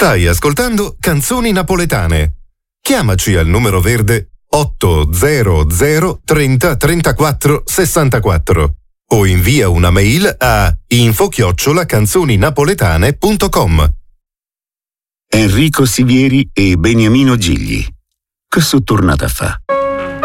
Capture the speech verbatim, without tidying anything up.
Stai ascoltando Canzoni Napoletane. Chiamaci al numero verde otto zero zero trenta trentaquattro sessantaquattro o invia una mail a info chiocciola canzoninapoletane punto com. Enrico Sivieri e Beniamino Gigli. Che sono tornata a fa'?